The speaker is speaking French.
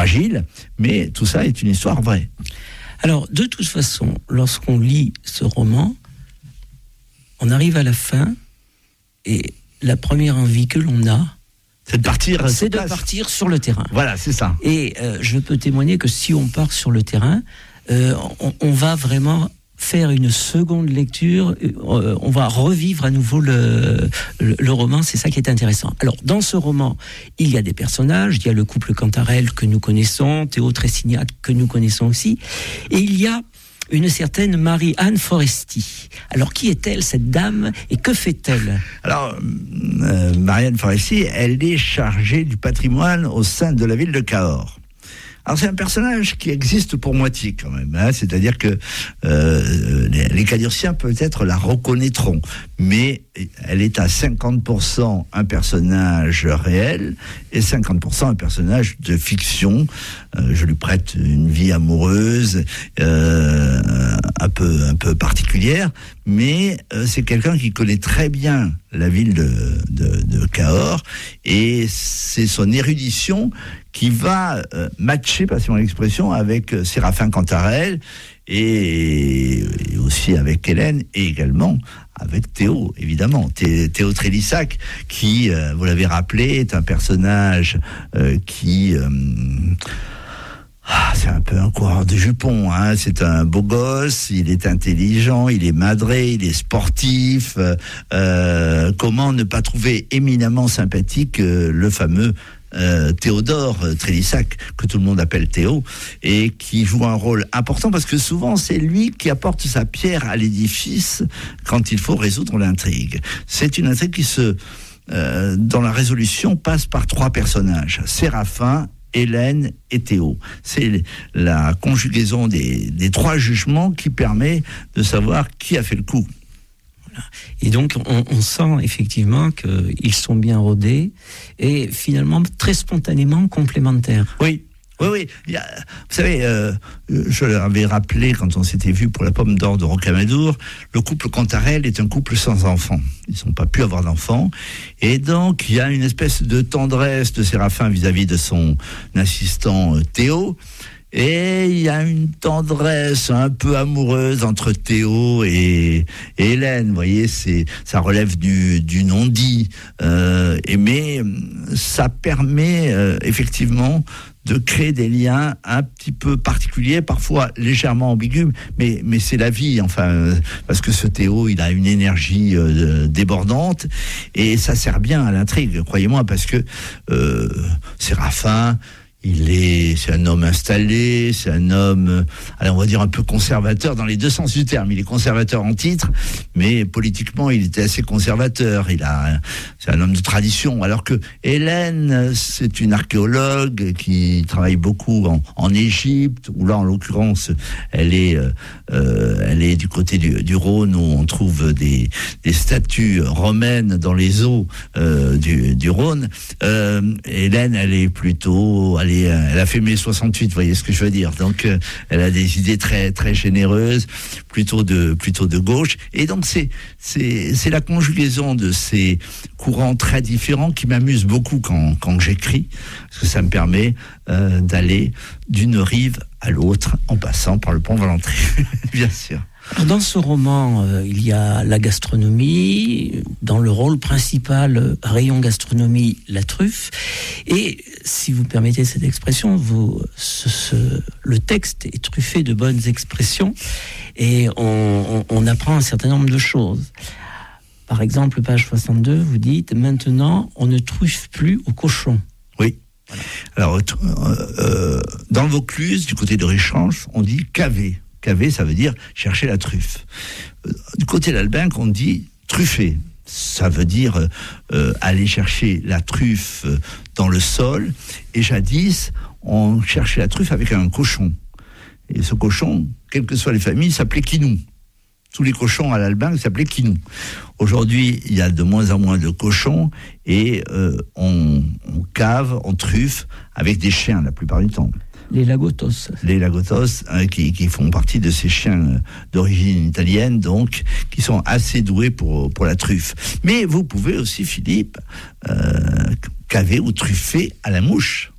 fragile, mais tout ça est une histoire vraie. Alors, de toute façon, lorsqu'on lit ce roman, on arrive à la fin, et la première envie que l'on a, c'est de partir sur le terrain. Voilà, c'est ça. Et je peux témoigner que si on part sur le terrain, on va vraiment faire une seconde lecture, on va revivre à nouveau le roman, c'est ça qui est intéressant. Alors, dans ce roman, il y a des personnages, il y a le couple Cantarelle que nous connaissons, Théo Tressignac que nous connaissons aussi, et il y a une certaine Marie-Anne Foresti. Alors, qui est-elle, cette dame, et que fait-elle ? Alors, Marie-Anne Foresti, elle est chargée du patrimoine au sein de la ville de Cahors. Alors c'est un personnage qui existe pour moitié quand même, hein, c'est-à-dire que les Cadurciens peut-être la reconnaîtront, mais elle est à 50% un personnage réel et 50% un personnage de fiction. Je lui prête une vie amoureuse un peu particulière, mais c'est quelqu'un qui connaît très bien la ville de Cahors, et c'est son érudition qui va matcher, passons l'expression, avec Séraphin Cantarelle et aussi avec Hélène, et également avec Théo, évidemment. Théo Trélissac, qui, vous l'avez rappelé, est un personnage qui... c'est un peu un coureur de jupons, hein. C'est un beau gosse, il est intelligent, il est madré, il est sportif. Comment ne pas trouver éminemment sympathique le fameux Théodore Trélissac, que tout le monde appelle Théo, et qui joue un rôle important parce que souvent c'est lui qui apporte sa pierre à l'édifice quand il faut résoudre l'intrigue. C'est une intrigue qui dans la résolution passe par trois personnages: Séraphin, Hélène et Théo. C'est la conjugaison des trois jugements qui permet de savoir qui a fait le coup. Et donc, on sent effectivement qu'ils sont bien rodés et finalement très spontanément complémentaires. Oui. Vous savez, je l'avais rappelé quand on s'était vu pour la Pomme d'Or de Rocamadour, le couple Cantarelle est un couple sans enfants. Ils n'ont pas pu avoir d'enfants. Et donc, il y a une espèce de tendresse de Séraphin vis-à-vis de son assistant Théo. Et il y a une tendresse un peu amoureuse entre Théo et Hélène. Vous voyez, ça relève du non-dit. Mais ça permet effectivement de créer des liens un petit peu particuliers, parfois légèrement ambigus, mais c'est la vie, enfin, parce que ce Théo, il a une énergie débordante, et ça sert bien à l'intrigue, croyez-moi, parce que Séraphin, c'est un homme installé, c'est un homme, on va dire un peu conservateur dans les deux sens du terme. Il est conservateur en titre, mais politiquement, il était assez conservateur. C'est un homme de tradition. Alors que Hélène, c'est une archéologue qui travaille beaucoup en Égypte, où là, en l'occurrence, elle est du côté du Rhône, où on trouve des statues romaines dans les eaux du Rhône. Hélène, elle est plutôt, elle a fait mai 68, vous voyez ce que je veux dire. Donc, elle a des idées très, très généreuses, plutôt de gauche. Et donc, c'est la conjugaison de ces courants très différents qui m'amuse beaucoup quand j'écris, parce que ça me permet d'aller d'une rive à l'autre en passant par le pont Valentin, bien sûr. Alors dans ce roman, il y a la gastronomie, dans le rôle principal, rayon gastronomie, la truffe, et si vous permettez cette expression, le texte est truffé de bonnes expressions, et on apprend un certain nombre de choses. Par exemple, page 62, vous dites « Maintenant, on ne truffe plus au cochon ». Oui. Alors, dans le Vaucluse, du côté de Réchange, on dit « caver ». Caver, ça veut dire chercher la truffe. Du côté d'Albinque, on dit truffer. Ça veut dire aller chercher la truffe dans le sol. Et jadis, on cherchait la truffe avec un cochon. Et ce cochon, quelles que soient les familles, s'appelait Quinou. Tous les cochons à l'Albinque s'appelaient Quinou. Aujourd'hui, il y a de moins en moins de cochons et on cave, on truffe avec des chiens la plupart du temps. Les Lagottos. Les Lagottos, qui font partie de ces chiens d'origine italienne, donc, qui sont assez doués pour la truffe. Mais vous pouvez aussi, Philippe, caver ou truffer à la mouche.